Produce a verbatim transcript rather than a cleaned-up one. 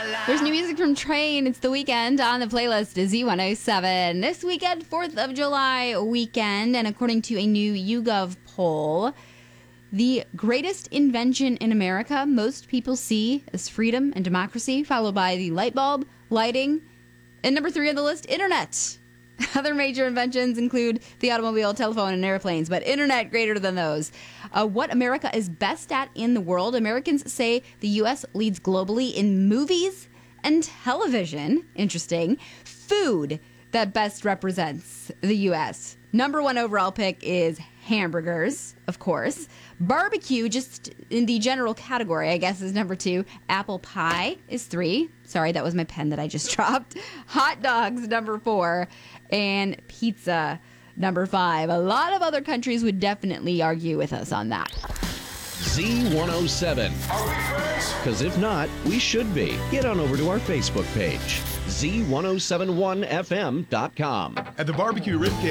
There's new music from Train. It's the weekend on the playlist is Z one oh seven. This weekend, fourth of July weekend, and according to a new YouGov poll, the greatest invention in America most people see as freedom and democracy, followed by the light bulb, lighting, and number three on the list, internet. Other major inventions include the automobile, telephone, and airplanes, but internet greater than those. Uh, what America is best at in the world, Americans say the U S leads globally in movies and television. Interesting. Food that best represents the U S. Number one overall pick is hamburgers, of course. Barbecue, just in the general category, I guess, is number two. Apple pie is three. Sorry, that was my pen that I just dropped. Hot dogs, number four. And pizza, number five. A lot of other countries would definitely argue with us on that. Z one oh seven. Are we friends? Because if not, we should be. Get on over to our Facebook page, Z one oh seven one F M dot com. At the Barbecue Ribcage